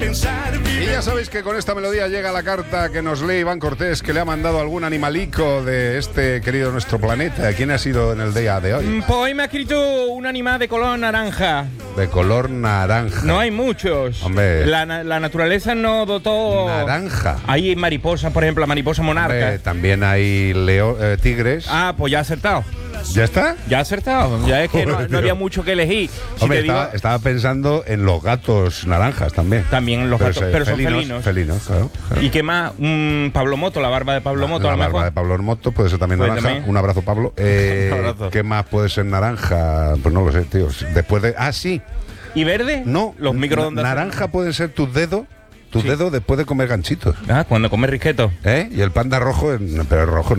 Y ya sabéis que con esta melodía llega la carta que nos lee Iván Cortés, que le ha mandado algún animalico de este querido nuestro planeta. ¿Quién ha sido en el día de hoy? Pues hoy me ha escrito un animal de color naranja. De color naranja. No hay muchos. Hombre. La naturaleza no dotó... Naranja. Hay mariposas, por ejemplo, la mariposa monarca. Hombre, también hay tigres. Ah, pues ya ha acertado. ¿Ya está? Ya ha acertado. Ya es que no había mucho que elegir. Si Hombre, te digo, estaba pensando en los gatos naranjas también. también los gatos, pero son felinos. Felinos, claro. ¿Y qué más? Pablo Moto, la barba de Pablo Moto, La a lo barba mejor. de Pablo Moto puede ser también Pues naranja. también. Un abrazo, Pablo. Un abrazo. ¿Qué más puede ser naranja? Pues no lo sé, tío. Después de... Ah, sí. ¿Y verde? No. Los microondas. Naranja pueden ser tus dedos. Tus Sí. dedos después de comer ganchitos. Ah, cuando comes risquetos. ¿Eh? Y el panda rojo, pero rojo